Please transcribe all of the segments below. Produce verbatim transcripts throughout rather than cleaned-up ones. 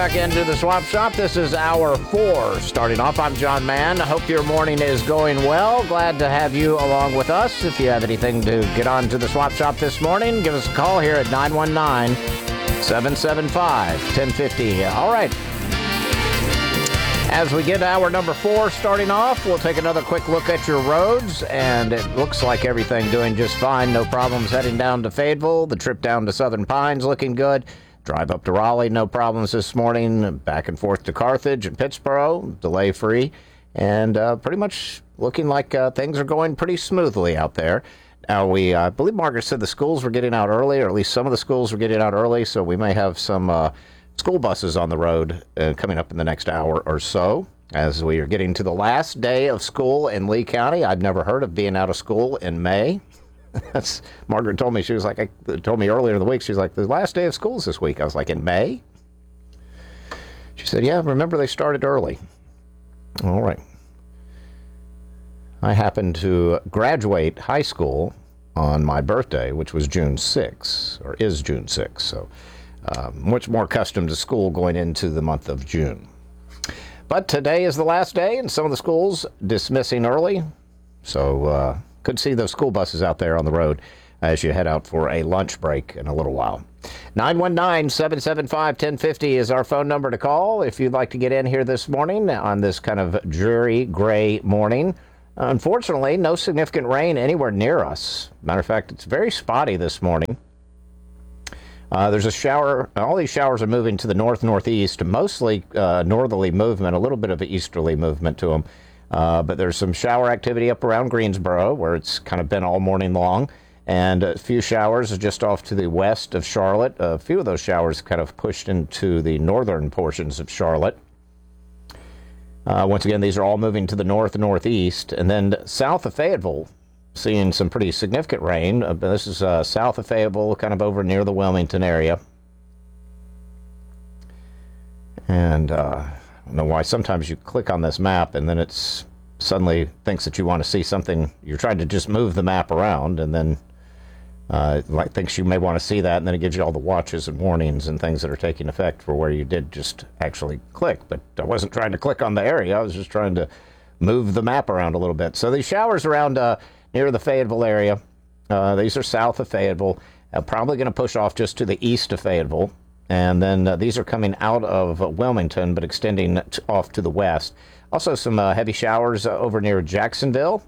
Back into the Swap Shop. This is hour four. Starting off, I'm John Mann. I hope your morning is going well. Glad to have you along with us. If you have anything to get on to the Swap Shop this morning, give us a call here at nine one nine, seven seven five, one zero five zero. All right. As we get hour number four starting off, we'll take another quick look at your roads, and it looks like everything doing just fine. No problems heading down to Fayetteville. The trip down to Southern Pines looking good. Drive up to Raleigh, no problems this morning. Back and forth to Carthage and Pittsboro, delay-free. And uh, pretty much looking like uh, things are going pretty smoothly out there. Now, we uh, I believe Margaret said the schools were getting out early, or at least some of the schools were getting out early, so we may have some uh, school buses on the road uh, coming up in the next hour or so. As we are getting to the last day of school in Lee County. I'd never heard of being out of school in May. That's, Margaret told me, she was like, I, told me earlier in the week, she was like, the last day of school is this week. I was like, in May? She said, yeah, remember they started early. All right. I happened to graduate high school on my birthday, which was June sixth, or is June sixth, so uh, much more accustomed to school going into the month of June. But today is the last day, and some of the schools dismissing early, so uh, could see those school buses out there on the road as you head out for a lunch break in a little while. nine one nine, seven seven five, one zero five zero is our phone number to call if you'd like to get in here this morning on this kind of dreary, gray morning. Unfortunately, no significant rain anywhere near us. Matter of fact, it's very spotty this morning. Uh, there's a shower. All these showers are moving to the north-northeast, mostly uh, northerly movement, a little bit of easterly movement to them. Uh, but there's some shower activity up around Greensboro, where it's kind of been all morning long, and a few showers just off to the west of Charlotte. A few of those showers kind of pushed into the northern portions of Charlotte. Uh, once again, these are all moving to the north and northeast, and then south of Fayetteville, seeing some pretty significant rain. Uh, this is uh, south of Fayetteville, kind of over near the Wilmington area. And uh, I don't know why sometimes you click on this map and then it's suddenly thinks that you want to see something. You're trying to just move the map around, and then uh, like thinks you may want to see that, and then it gives you all the watches and warnings and things that are taking effect for where you did just actually click. But I wasn't trying to click on the area. I was just trying to move the map around a little bit. So these showers around uh, near the Fayetteville area, uh, these are south of Fayetteville, uh, probably going to push off just to the east of Fayetteville. And then uh, these are coming out of uh, Wilmington, but extending t- off to the west. Also some uh, heavy showers uh, over near Jacksonville.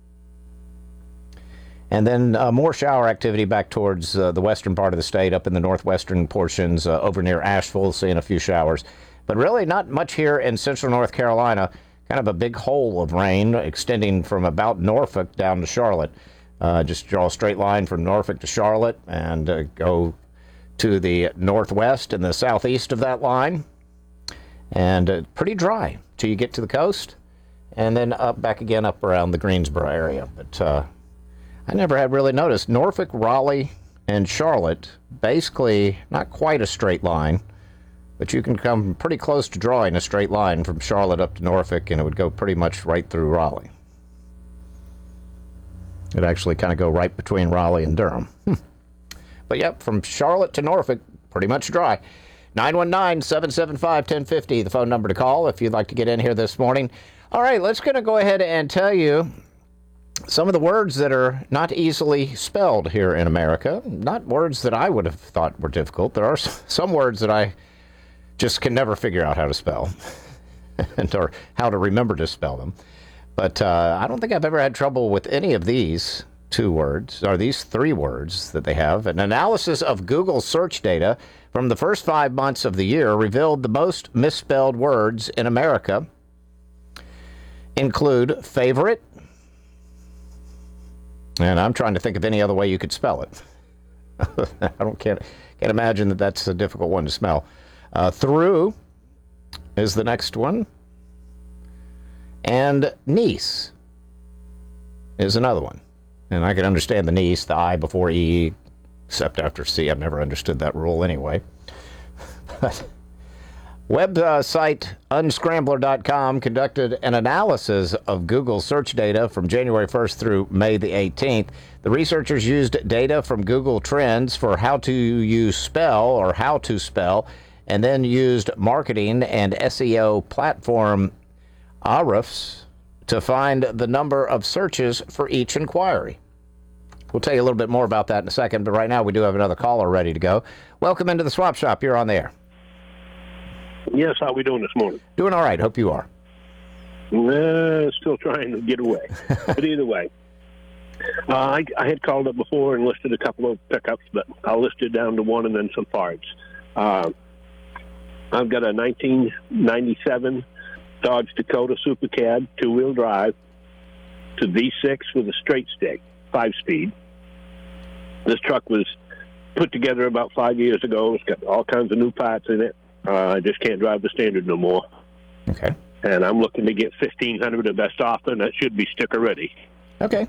And then uh, more shower activity back towards uh, the western part of the state, up in the northwestern portions, uh, over near Asheville, seeing a few showers. But really not much here in central North Carolina. Kind of a big hole of rain extending from about Norfolk down to Charlotte. Uh, just draw a straight line from Norfolk to Charlotte and uh, go to the northwest and the southeast of that line, and uh, pretty dry till you get to the coast, and then up back again up around the Greensboro area. But uh, I never had really noticed Norfolk, Raleigh, and Charlotte, basically not quite a straight line, but you can come pretty close to drawing a straight line from Charlotte up to Norfolk, and it would go pretty much right through Raleigh. It'd actually kind of go right between Raleigh and Durham. Hmm. But yep, from Charlotte to Norfolk, pretty much dry. nine one nine, seven seven five, one zero five zero, the phone number to call if you'd like to get in here this morning. All right, let's going to go ahead and tell you some of the words that are not easily spelled here in America. Not words that I would have thought were difficult. There are some words that I just can never figure out how to spell and or how to remember to spell them. But uh, I don't think I've ever had trouble with any of these two words, or these three words that they have. An analysis of Google search data from the first five months of the year revealed the most misspelled words in America include favorite, and I'm trying to think of any other way you could spell it. I don't can't can't imagine that that's a difficult one to spell. Uh, through is the next one, and niece is another one. And I can understand the niece, the I before E, except after C. I've never understood that rule anyway. But website unscrambler dot com conducted an analysis of Google search data from January first through May the eighteenth. The researchers used data from Google Trends for how to use spell or how to spell and then used marketing and S E O platform Ahrefs to find the number of searches for each inquiry. We'll tell you a little bit more about that in a second, but right now we do have another caller ready to go. Welcome into the Swap Shop. You're on the air. Yes, how are we doing this morning? Doing all right. Hope you are. Uh, still trying to get away. But either way, uh, I, I had called up before and listed a couple of pickups, but I'll list it down to one and then some parts. Uh, I've got a nineteen ninety-seven Dodge Dakota Super Cab, two-wheel drive, to V six with a straight stick, five-speed. This truck was put together about five years ago. It's got all kinds of new parts in it. Uh, I just can't drive the standard no more. Okay. And I'm looking to get fifteen hundred dollars the best offer, and that should be sticker ready. Okay.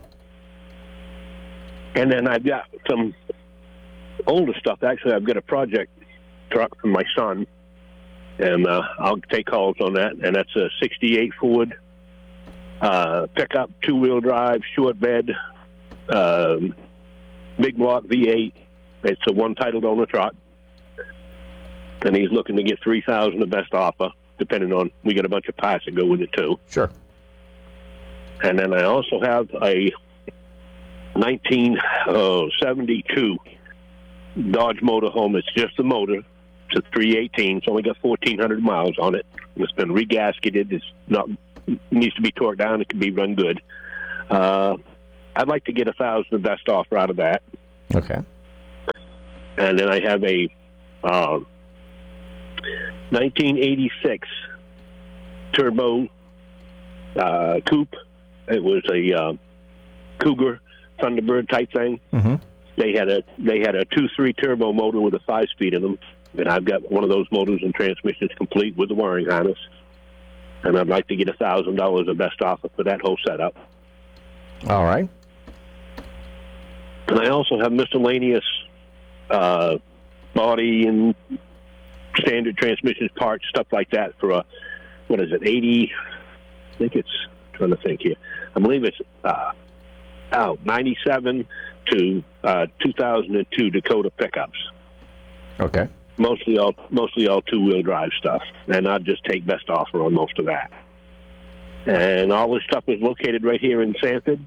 And then I've got some older stuff. Actually, I've got a project truck from my son, and uh, I'll take calls on that. And that's a sixty-eight Ford uh, pickup, two-wheel drive, short bed, um, big block V eight. It's a one-titled owner truck. And he's looking to get three thousand dollars the best offer, depending on, we got a bunch of parts that go with it too. Sure. And then I also have a nineteen seventy-two Dodge motorhome. It's just the motor. It's a three eighteen. It's only got fourteen hundred miles on it. It's been regasketed. It's not, it needs to be torqued down. It can be run good. Uh, I'd like to get a thousand the best offer out of that. Okay. And then I have a uh, nineteen eighty-six turbo uh, coupe. It was a uh, Cougar Thunderbird type thing. Mm-hmm. They had a they had a two three turbo motor with a five speed in them, and I've got one of those motors and transmissions complete with the wiring harness. And I'd like to get a thousand dollars the best offer for that whole setup. All right. And I also have miscellaneous uh, body and standard transmission parts, stuff like that for a, what is it, eighty, I think it's, I'm trying to think here, I believe it's uh, oh, ninety-seven to uh, two thousand two Dakota pickups. Okay. Mostly all, mostly all two-wheel drive stuff, and I'd just take best offer on most of that. And all this stuff is located right here in Sanford.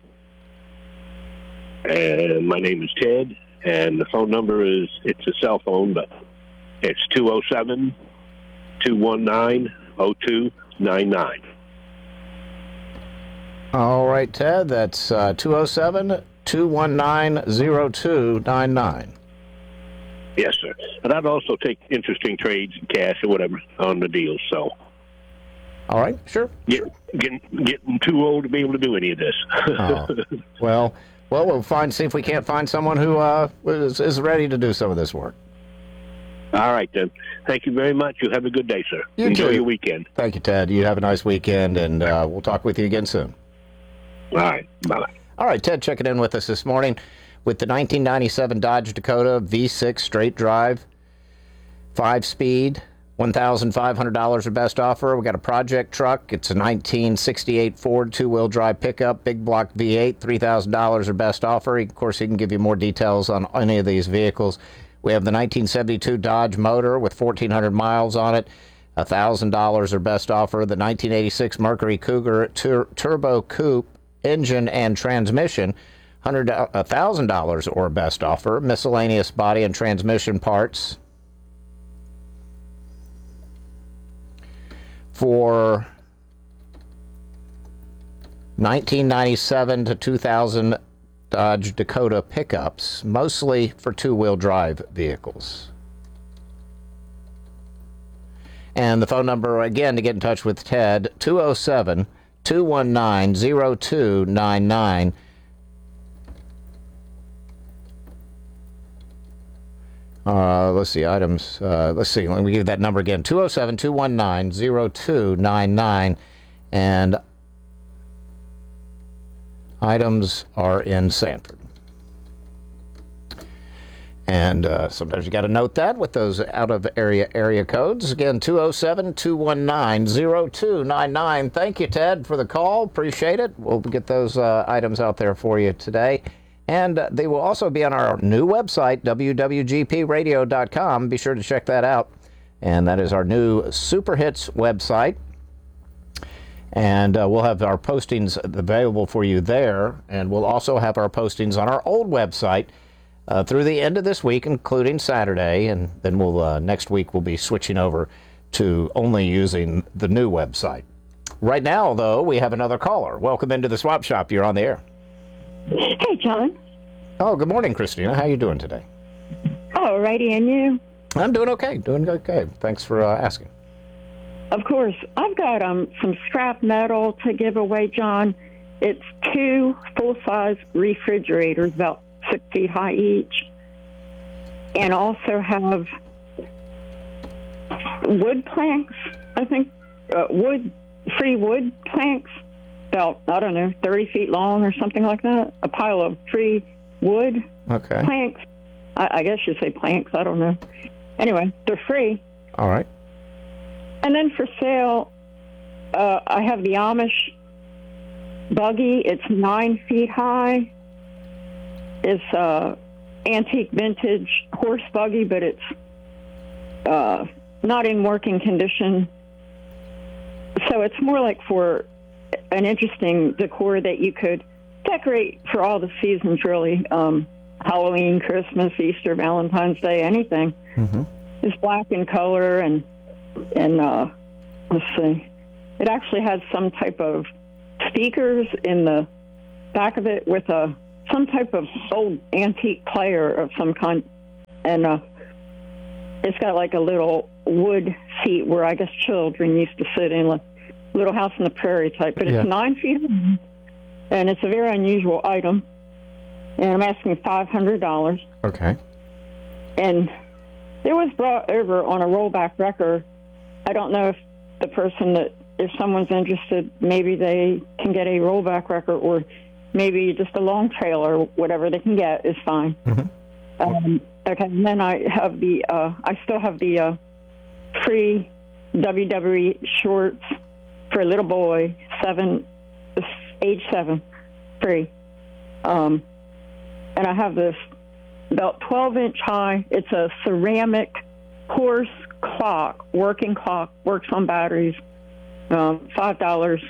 And my name is Ted, and the phone number is, it's a cell phone, but it's two oh seven, two one nine, oh two nine nine. All right, Ted, that's uh, two oh seven, two one nine, oh two nine nine. Yes, sir. And I'd also take interesting trades and cash or whatever on the deals, so. All right, sure. Get, getting, getting too old to be able to do any of this. Oh. Well, well, we'll find, see if we can't find someone who uh, is, is ready to do some of this work. All right, then. Thank you very much. You have a good day, sir. You Enjoy too. your weekend. Thank you, Ted. You have a nice weekend, and uh, we'll talk with you again soon. All right. Bye-bye. All right, Ted checking in with us this morning with the nineteen ninety-seven Dodge Dakota V six straight drive, five-speed, one thousand five hundred dollars or best offer. We got a project truck. It's a nineteen sixty-eight Ford two-wheel drive pickup, big block V eight, three thousand dollars or best offer. Of course, he can give you more details on any of these vehicles. We have the nineteen seventy-two Dodge motor with fourteen hundred miles on it, one thousand dollars or best offer. The nineteen eighty-six Mercury Cougar tur- Turbo Coupe, engine and transmission, one thousand dollars or best offer. Miscellaneous body and transmission parts for nineteen ninety-seven to two thousand Dodge Dakota pickups, mostly for two-wheel drive vehicles. And the phone number, again, to get in touch with Ted, two oh seven, two one nine, oh two nine nine. Uh, let's see, items, uh, let's see, let me give that number again, two oh seven, two one nine, oh two nine nine, and items are in Sanford. And uh, sometimes you got to note that with those out-of-area area codes. Again, two oh seven, two one nine, oh two nine nine. Thank you, Ted, for the call. Appreciate it. We'll get those uh, items out there for you today. And uh, they will also be on our new website, w w g p radio dot com. Be sure to check that out. and that is our new Super Hits website. And uh, we'll have our postings available for you there, and we'll also have our postings on our old website uh, through the end of this week, including Saturday, and then we'll uh, next week we'll be switching over to only using the new website. Right now, though, we have another caller. Welcome into the Swap Shop. You're on the air. Hey, John. Oh, good morning, Christina. How you doing today? Oh, righty, and you? I'm doing okay. Doing okay. Thanks for uh, asking. Of course. I've got um some scrap metal to give away, John. It's two full-size refrigerators, about six feet high each, and also have wood planks, I think, uh, wood, free wood planks, about, I don't know, thirty feet long or something like that. A pile of free wood Okay. planks. I, I guess you say planks, I don't know. Anyway, they're free. All right. And then for sale, uh, I have the Amish buggy. It's nine feet high. It's uh, antique vintage horse buggy, but it's uh, not in working condition. So it's more like for an interesting decor that you could decorate for all the seasons, really. Um, Halloween, Christmas, Easter, Valentine's Day, anything. Mm-hmm. It's black in color, and and uh, let's see, it actually has some type of speakers in the back of it with a some type of old antique player of some kind, and uh, it's got like a little wood seat where I guess children used to sit in, like Little House on the Prairie type. But it's Yeah. nine feet high, and it's a very unusual item. And I'm asking five hundred dollars. Okay. And it was brought over on a rollback wrecker. I don't know if the person that, if someone's interested, maybe they can get a rollback wrecker, or maybe just a long trailer, whatever they can get is fine. Mm-hmm. Um, okay, and then I have the, uh, I still have the uh, free W W E shorts for a little boy, seven, age seven, free. Um, and I have this about twelve inch high. It's a ceramic horse clock, working clock, works on batteries, um, five dollars.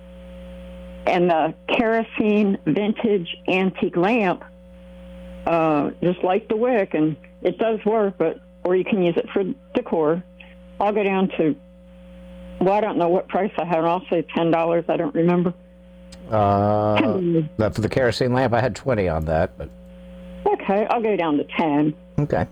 And the kerosene vintage antique lamp, uh, just light the wick, and it does work, but or you can use it for decor. I'll go down to, well, I don't know what price I had. I'll say ten dollars. I don't remember. Uh, that for the kerosene lamp, I had twenty on that, but Okay, I'll go down to ten. okay.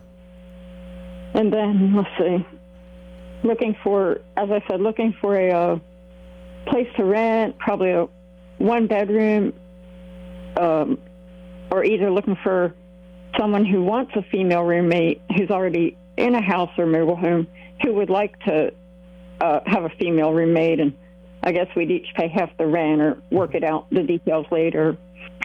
And then, let's see, looking for, as I said, looking for a uh, place to rent, probably a one-bedroom, um, or either looking for someone who wants a female roommate who's already in a house or mobile home who would like to uh, have a female roommate, and I guess we'd each pay half the rent or work it out, the details later.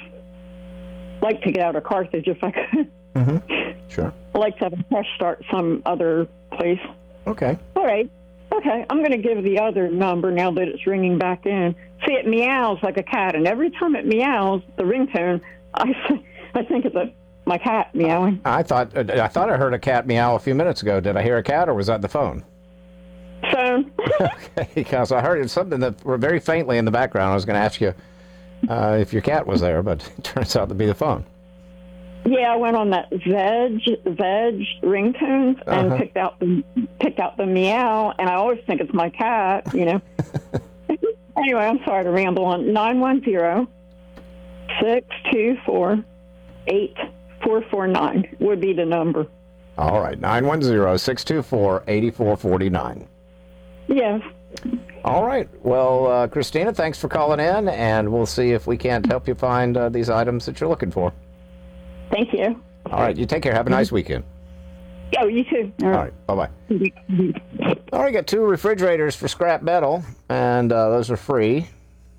Like to get out of Carthage if I could. Mm-hmm. Sure. I'd like to have a fresh start some other place. Okay. All right. Okay, I'm going to give the other number now that it's ringing back in. See, it meows like a cat, and every time it meows, the ringtone, I, I think it's a, my cat meowing. I thought I thought I heard a cat meow a few minutes ago. Did I hear a cat, or was that the phone? Phone. Okay, because I heard something that were very faintly in the background. I was going to ask you uh, if your cat was there, but it turns out to be the phone. Yeah, I went on that veg veg ringtones and Uh-huh. picked out the picked out the meow, and I always think it's my cat, you know. Anyway, I'm sorry to ramble on. Nine one zero six two four eight four four nine would be the number. All right, nine one zero, six two four, eight four four nine. Yes. All right. Well, uh, Christina, thanks for calling in, and we'll see if we can't help you find uh, these items that you're looking for. Thank you. All right. You take care. Have a nice weekend. Oh, you too. All right. Bye-bye. All right. Got two refrigerators for scrap metal, and uh, those are free.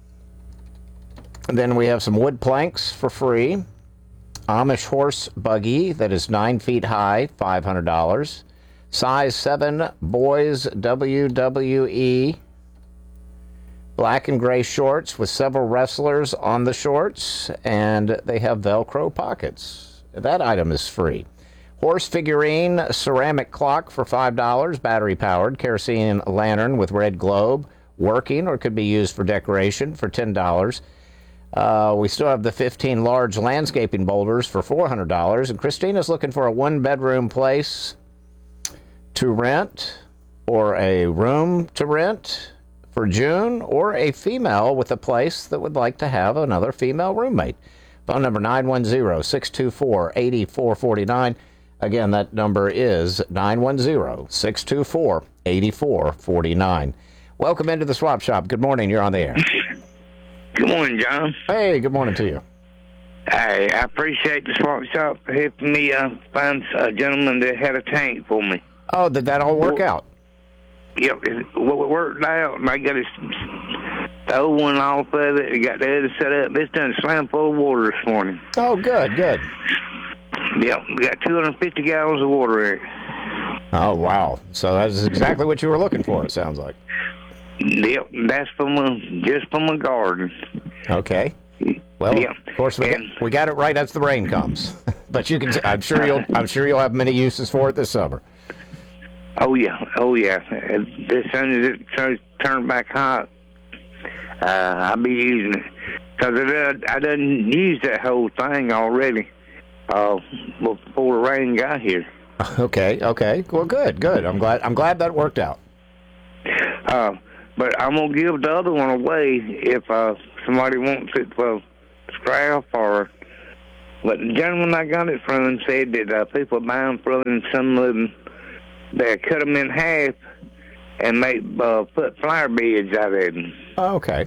And then we have some wood planks for free. Amish horse buggy that is nine feet high, five hundred dollars. Size seven boys W W E black and gray shorts with several wrestlers on the shorts, and they have Velcro pockets. That item is free. Horse figurine ceramic clock for five dollars, battery powered. Kerosene lantern with red globe, working, or could be used for decoration for ten dollars. Uh, we still have the fifteen large landscaping boulders for four hundred dollars. And Christina's looking for a one-bedroom place to rent, or a room to rent for June, or a female with a place that would like to have another female roommate. Phone number nine one zero, six two four, eight four four nine. Again, that number is nine one zero, six two four, eight four four nine. Welcome into the Swap Shop. Good morning. You're on the air. Good morning, John. Hey, good morning to you. Hey, I appreciate the Swap Shop for helping me uh, find a gentleman that had a tank for me. Oh, did that all work well, out? Yep, it, well, it worked out, and I got it, the old one off of it, and got the other set up. It's done slam full of water this morning. Oh, good, good. Yep, we got two hundred fifty gallons of water in it. Oh, wow. So that's exactly what you were looking for, it sounds like. Yep, that's from a, just from a garden. Okay. Well, yep. Of course, we, and, got, we got it right as the rain comes. But you can, I'm sure you'll, I'm sure you'll have many uses for it this summer. Oh yeah, oh yeah. As soon as it turns turn back hot, uh, I'll be using it because I, I done used that whole thing already uh, before the rain got here. Okay, okay. Well, good, good. I'm glad. I'm glad that worked out. Uh, but I'm gonna give the other one away if uh, somebody wants it for scrap or. But the gentleman I got it from said that uh, people buy them from him, some of them. They cut them in half and make uh, put flower beds out of them. Oh, okay.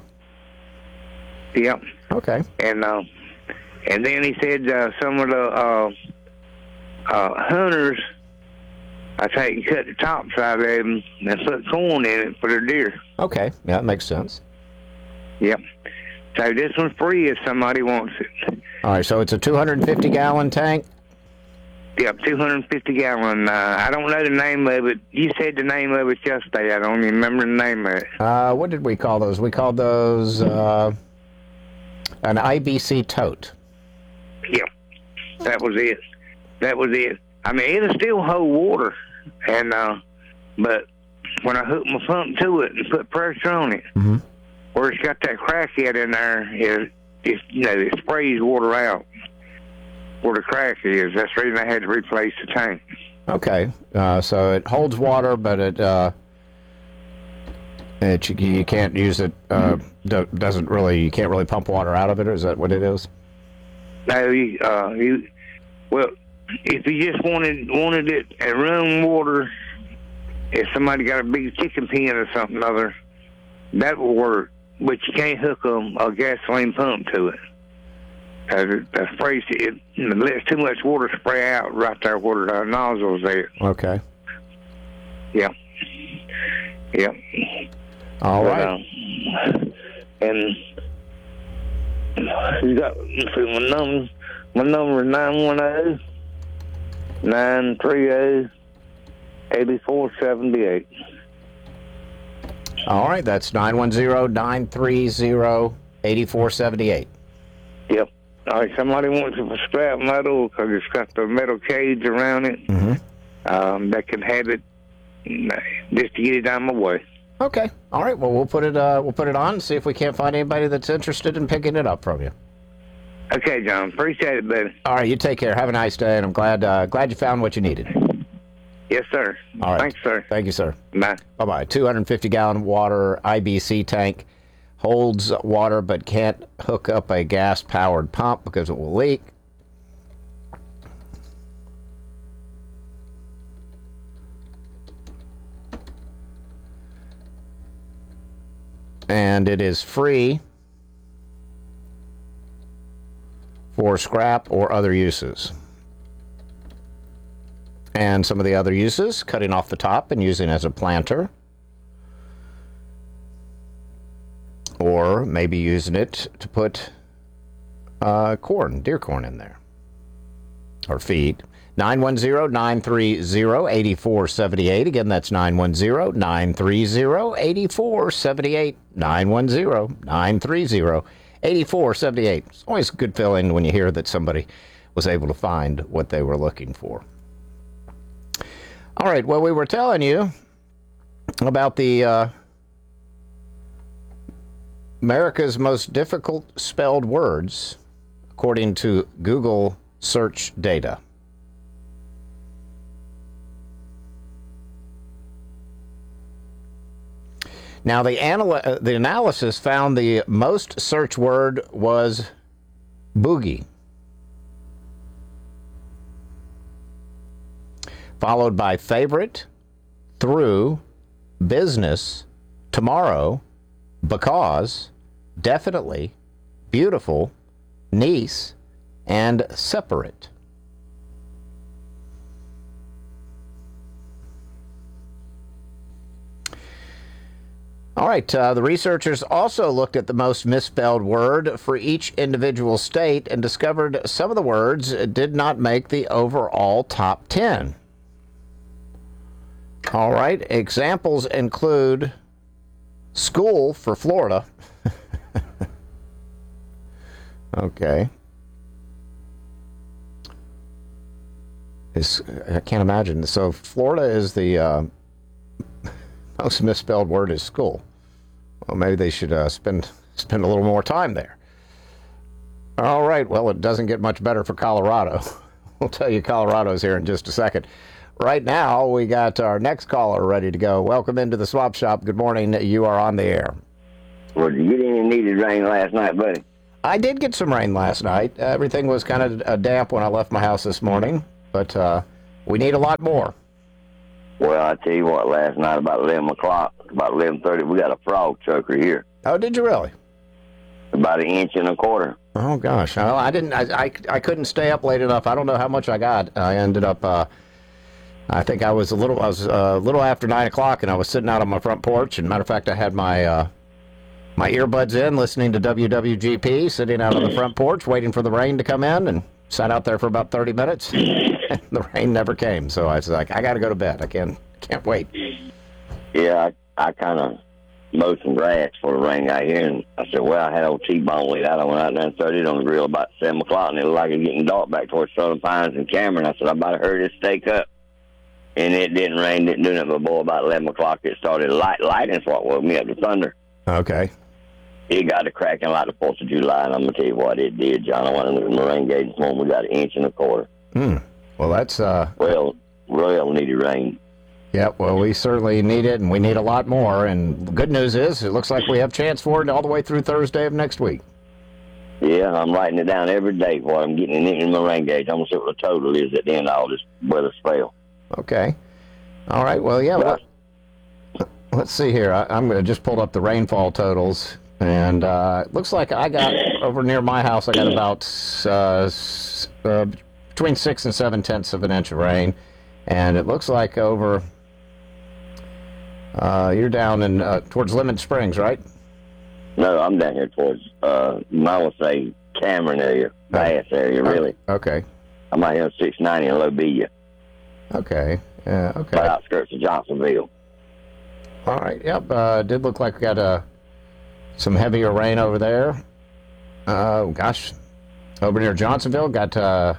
Yep. Okay. And uh, and then he said uh, some of the uh, uh, hunters, I take and cut the tops out of them and put corn in it for their deer. Okay. Yeah, that makes sense. Yep. So this one's free if somebody wants it. All right. So it's a two hundred fifty gallon tank. Yep, two hundred fifty gallon. Uh, I don't know the name of it. You said the name of it yesterday. I don't even remember the name of it. Uh, what did we call those? We called those uh, an I B C tote. Yep, that was it. That was it. I mean, it'll still hold water, and uh, but when I hook my pump to it and put pressure on it, mm-hmm. where it's got that crack head in there, it, it you know it sprays water out. Where the crack is. That's the reason I had to replace the tank. Okay, uh, so it holds water, but it, uh, it you, you can't use it. Uh, do, doesn't really. You can't really pump water out of it. Or is that what it is? No, you, uh, you. Well, if you just wanted wanted it and run water, if somebody got a big chicken pen or something other, that will work. But you can't hook a, a gasoline pump to it. Uh, the sprays it, it lets too much water spray out right there where the nozzle's there. Okay. Yep. Yep. All but, right. Uh, and you got see, my number. My number is nine one zero, nine three zero, eight four seven eight. All right. That's nine one zero, nine three zero, eight four seven eight. Yep. All right, somebody wants it for scrap metal because it's got the metal cage around it. Mm-hmm. Um, that can have it just to get it out of my way. Okay. All right. Well, we'll put it. Uh, we'll put it on and see if we can't find anybody that's interested in picking it up from you. Okay, John. Appreciate it, buddy. All right. You take care. Have a nice day, and I'm glad. Uh, glad you found what you needed. Yes, sir. All right. Thanks, sir. Thank you, sir. Bye. Bye bye. two hundred fifty gallon water I B C tank. Holds water but can't hook up a gas-powered pump because it will leak. And it is free for scrap or other uses. And some of the other uses, cutting off the top and using it as a planter. Or maybe using it to put uh, corn, deer corn in there. Or feed. nine one zero, nine three zero, eight four seven eight. Again, that's nine one zero, nine three zero, eight four seven eight. nine one zero, nine three zero, eight four seven eight. It's always a good feeling when you hear that somebody was able to find what they were looking for. All right, well, we were telling you about the uh, America's most difficult spelled words, according to Google search data. Now, the, anal- uh, the analysis found the most search word was boogie, followed by favorite, through, business, tomorrow, because, definitely, beautiful, niece, and separate. All right, uh, the researchers also looked at the most misspelled word for each individual state and discovered some of the words did not make the overall top ten. All right, examples include school for Florida. Okay. It's, I can't imagine. So Florida is the uh, most misspelled word is school. Well, maybe they should uh, spend spend a little more time there. All right. Well, it doesn't get much better for Colorado. We'll tell you Colorado's here in just a second. Right now, we got our next caller ready to go. Welcome into the Swap Shop. Good morning. You are on the air. Well, did you get any needed rain last night, buddy? I did get some rain last night. Uh, everything was kind of uh, damp when I left my house this morning, but uh, we need a lot more. Well, I tell you what, last night about eleven o'clock, about eleven thirty, we got a frog choker here. Oh, did you really? About an inch and a quarter. Oh, gosh. Well, I didn't. I, I, I couldn't stay up late enough. I don't know how much I got. I ended up. Uh, I think I was a little. I was a little after nine o'clock, and I was sitting out on my front porch. And matter of fact, I had my uh, my earbuds in, listening to W W G P, sitting out on the front porch, waiting for the rain to come in, and sat out there for about thirty minutes. And the rain never came, so I was like, I got to go to bed. I can't can't wait. Yeah, I, I kind of mowed some grass for the rain got here, and I said, well, I had old T-Bone laid out. I went out there and started on the grill about seven o'clock, and it looked like it was getting dark back towards Southern Pines and Cameron. I said, I better hurry this steak up. And it didn't rain, didn't do nothing, but boy, about eleven o'clock, it started light, lighting for what woke me up to thunder. Okay. It got to cracking like the fourth of July, and I'm going to tell you what it did, John. I went to the rain gauge this morning. We got an inch and a quarter. Hmm. Well, that's... uh. Well, real needed rain. Yeah, well, we certainly need it, and we need a lot more. And the good news is, it looks like we have chance for it all the way through Thursday of next week. Yeah, I'm writing it down every day before I'm getting it in my rain gauge. I'm going to see what the total is at the end of all this weather spell. Okay. All right, well, yeah, well, let's see here. I, I'm going to just pull up the rainfall totals. And uh, it looks like I got, over near my house, I got about uh, s- uh, between six and seven tenths of an inch of rain. And it looks like over, uh, you're down in uh, towards Lemon Springs, right? No, I'm down here towards, uh, I would say, Cameron area, Bass area, really. Okay. I'm out here on six ninety in Lobia. Okay. Yeah, okay. Right outskirts of Johnsonville. All right, yep. Uh, did look like we got uh, some heavier rain over there. Uh, gosh, over near Johnsonville, got uh,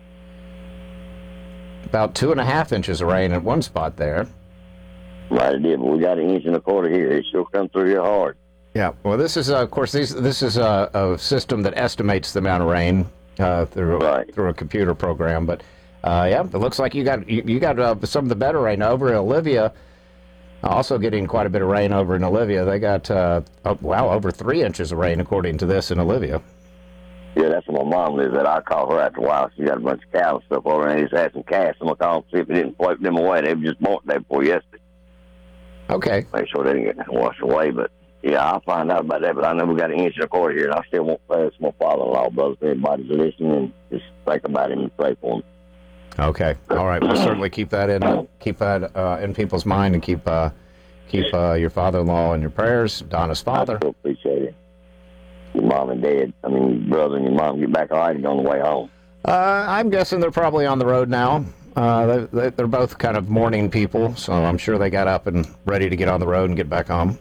about two and a half inches of rain at one spot there. Right, it did, but we got an inch and a quarter here. It sure come through here hard. Yeah, well, this is, uh, of course, these, this is a, a system that estimates the amount of rain uh, through Right. through a computer program. But uh, yeah, it looks like you got you, you got uh, some of the better rain over in Olivia. Also getting quite a bit of rain over in Olivia. They got uh, oh, wow over three inches of rain according to this in Olivia. Yeah, that's where my mom lives at. I called her after a while. She got a bunch of cows and stuff over there, and they just had some calves. I'm going to call them, see if it didn't float them away. They were just born the day before yesterday. Okay. Make sure they didn't get washed away. But, yeah, I'll find out about that. But I know we got an inch and a quarter here, and I still want to pray for my father-in-law, brother. If everybody's listening, and just think about him and pray for him. Okay. All right. We'll certainly keep that in keep that uh, in people's mind and keep uh, keep uh, your father-in-law in your prayers. Donna's father. I so appreciate it. Your mom and dad, I mean, your brother and your mom get back all right on the way home. Uh, I'm guessing they're probably on the road now. Uh, they, they're both kind of morning people, so I'm sure they got up and ready to get on the road and get back home.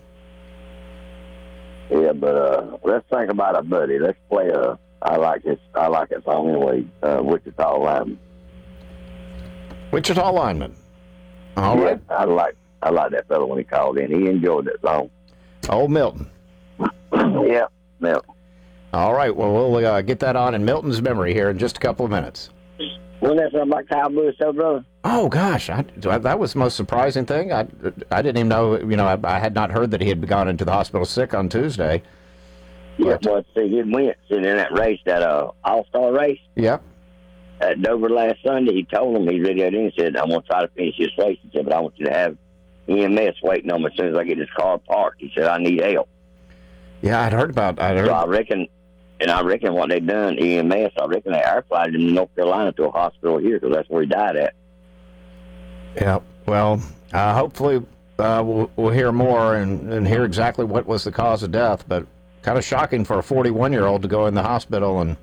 Yeah, but uh, let's think about it, buddy. Let's play a. I like this. I like that song anyway. Uh, Wichita Lineman. Wichita lineman. All yeah, right. I like I like that fellow when he called in. He enjoyed that song. Old Milton. Yeah, yeah. All right. Well, we'll uh, get that on in Milton's memory here in just a couple of minutes. Wasn't that something like Kyle Lewis, though, brother? Oh gosh, I, that was the most surprising thing. I, I didn't even know. You know, I, I had not heard that he had gone into the hospital sick on Tuesday. Yeah, But- well, see, he went sitting in that race, that uh, All-Star race Yep. at Dover last Sunday. He told him, he radioed in and said, I'm going to try to finish this race. He said, but I want you to have E M S waiting on me as soon as I get this car parked. He said, I need help. Yeah, I'd heard about. I'd heard. So I reckon, and I reckon what they done, E M S, I reckon they airflighted him to North Carolina to a hospital here because that's where he died at. Yeah. Well, uh, hopefully uh, we'll, we'll hear more and, and hear exactly what was the cause of death. But kind of shocking for a forty-one-year-old to go in the hospital and.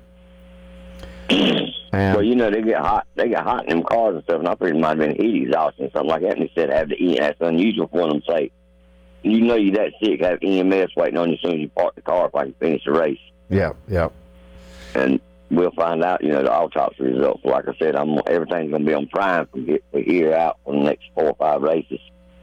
and Well, you know, they get hot. They get hot in them cars and stuff, and I think it might have been heat exhaustion or something like that. And he said have the E. That's unusual for them to say. You know you're that sick, have E M S waiting on you as soon as you park the car if I can finish the race. yeah, yeah. And we'll find out, you know, the autopsy results. Like I said, I'm everything's going to be on Prime from here, from here out for the next four or five races.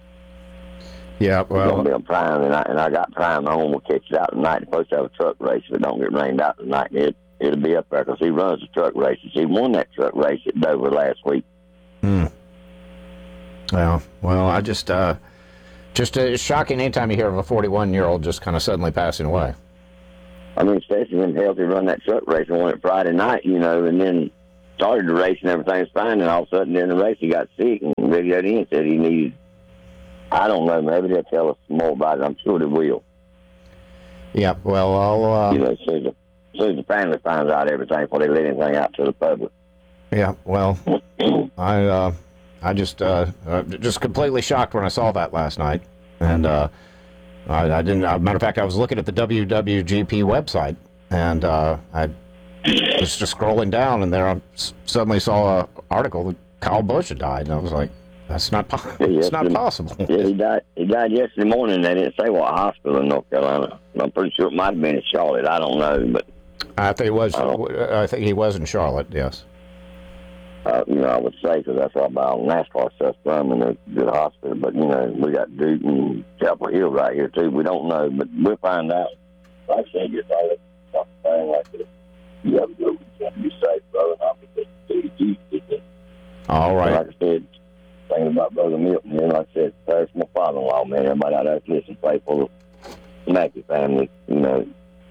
Yeah, It's going well, to be on Prime, and I, and I got Prime on. We'll catch it out tonight. We're supposed to have a truck race if it don't get rained out tonight. It, it'll be up there because he runs the truck races. He won that truck race at Dover last week. hmm. Well, well, I just, uh, just uh, it's shocking anytime you hear of a forty-one-year-old just kind of suddenly passing away. I mean, especially when Healthy run that truck race and won it Friday night, you know, and then started the race and everything's fine, and all of a sudden during the race he got sick and radioed in and said he needed, I don't know, maybe they'll tell us more about it. I'm sure they will. Yeah, well, I'll, uh, You know, as soon as, the, as soon as the family finds out everything before they let anything out to the public. yeah, well, I, uh, I just, uh, uh, just completely shocked when I saw that last night, and uh, I, I didn't. Uh, matter of fact, I was looking at the W W G P website, and uh, I was just scrolling down, and there I s- suddenly saw an article that Kyle Busch had died, and I was like, "That's not, po- Yeah, it's not yeah. possible." Yeah, he died. He died yesterday morning. They didn't say what hospital in North Carolina. I'm pretty sure it might have been in Charlotte. I don't know, but I think it was. Oh. I think he was in Charlotte. Yes. uh, you know, I would say because that's where I buy all NASCAR stuff from, and a good hospital. But you know, we got Duke and Chapel Hill right here too. We don't know, but we'll find out. Like I said, just all that thing like this. You have to go. You have to be safe, brother. Not because you you- All right. Like I said, thinking about Brother Milton, and like I said, there's my father-in-law, man. Everybody out there listen, play for the Mackey family, you know,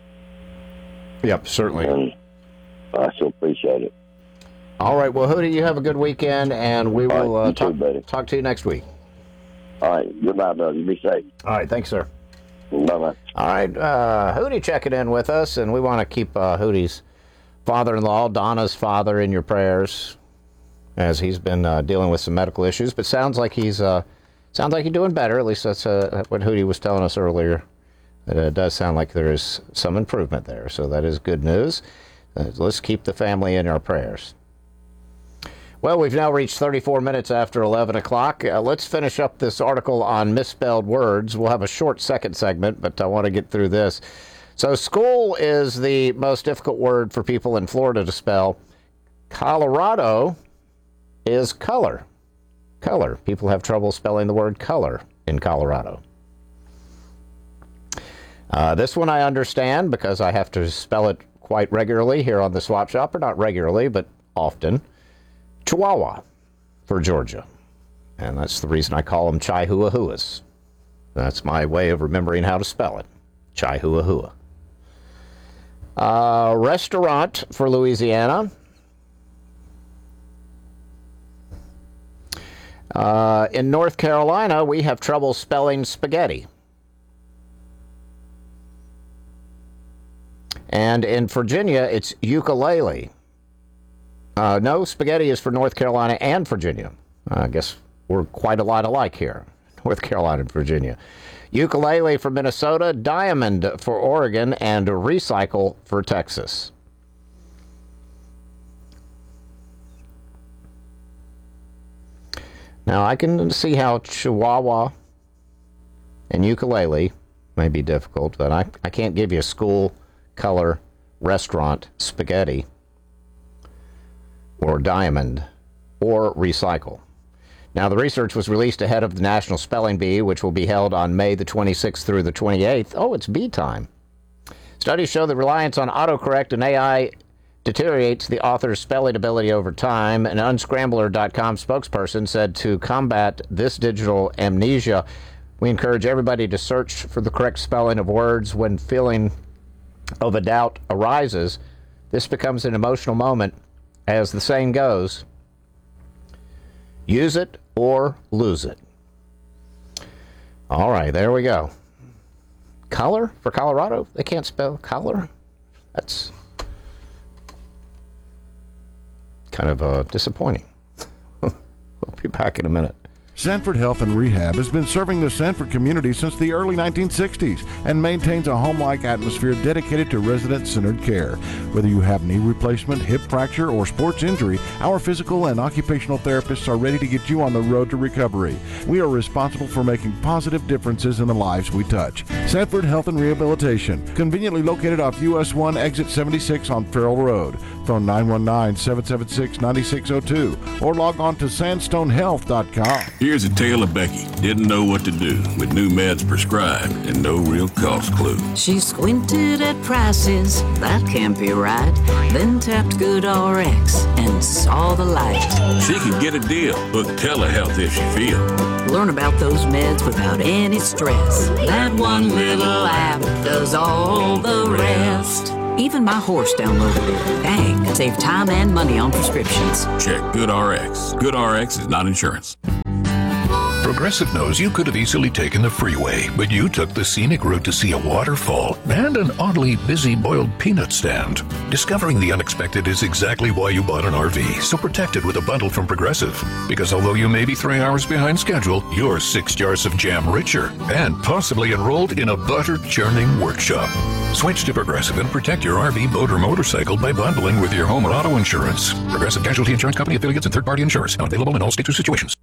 Yep. Certainly. and I sure appreciate it. All right. Well, Hootie, you have a good weekend, and we All will right, uh, you too, talk, buddy. talk to you next week. All right, goodbye, brother. You be safe. All right. Thanks, sir. Bye-bye. All right. Uh, Hootie checking in with us, and we want to keep uh, Hootie's father-in-law, Donna's father, in your prayers, as he's been uh, dealing with some medical issues. But sounds like he's uh, sounds like he's doing better. At least that's uh, what Hootie was telling us earlier. It uh, does sound like there is some improvement there, so that is good news. Uh, let's keep the family in our prayers. Well, we've now reached thirty-four minutes after eleven o'clock. Uh, let's finish up this article on misspelled words. We'll have a short second segment, but I want to get through this. So school is the most difficult word for people in Florida to spell. Colorado is color. Color. People have trouble spelling the word color in Colorado. Uh, this one I understand because I have to spell it quite regularly here on the Swap Shop, or not regularly, but often. Chihuahua for Georgia. And that's the reason I call them Chaihuahuas. That's my way of remembering how to spell it. Chaihuahua. Uh, restaurant for Louisiana. Uh, in North Carolina, we have trouble spelling spaghetti. And in Virginia, it's ukulele. Uh, no, spaghetti is for North Carolina and Virginia. I guess we're quite a lot alike here, North Carolina and Virginia. Ukulele for Minnesota, diamond for Oregon, and recycle for Texas. Now, I can see how Chihuahua and ukulele may be difficult, but I, I can't give you a school, color, restaurant, spaghetti, or diamond, or recycle. Now, the research was released ahead of the National Spelling Bee, which will be held on May the twenty-sixth through the twenty-eighth. Oh, it's bee time. Studies show that reliance on autocorrect and A I deteriorates the author's spelling ability over time. An unscrambler dot com spokesperson said to combat this digital amnesia, we encourage everybody to search for the correct spelling of words when feeling of a doubt arises. This becomes an emotional moment. As the saying goes, use it or lose it. All right, there we go. Color for Colorado? They can't spell color? That's kind of uh, disappointing. We'll be back in a minute. Sanford Health and Rehab has been serving the Sanford community since the early nineteen sixties and maintains a home-like atmosphere dedicated to resident-centered care. Whether you have knee replacement, hip fracture, or sports injury, our physical and occupational therapists are ready to get you on the road to recovery. We are responsible for making positive differences in the lives we touch. Sanford Health and Rehabilitation, conveniently located off U S one Exit seventy-six on Farrell Road. Phone nine one nine, seven seven six, nine six zero two or log on to sandstone health dot com. Here's a tale of Becky. Didn't know what to do with new meds prescribed and no real cost clue. She squinted at prices, that can't be right. Then tapped GoodRx and saw the light. She could get a deal. Book telehealth if she feel. Learn about those meds without any stress. That one little app does all the rest. Even my horse downloaded it. Dang, save time and money on prescriptions. Check GoodRx. GoodRx is not insurance. Progressive knows you could have easily taken the freeway, but you took the scenic route to see a waterfall and an oddly busy boiled peanut stand. Discovering the unexpected is exactly why you bought an R V, so protect it with a bundle from Progressive. Because although you may be three hours behind schedule, you're six jars of jam richer and possibly enrolled in a butter churning workshop. Switch to Progressive and protect your R V, boat, or motorcycle by bundling with your home or auto insurance. Progressive Casualty Insurance Company affiliates and third-party insurers. Not available in all states or situations.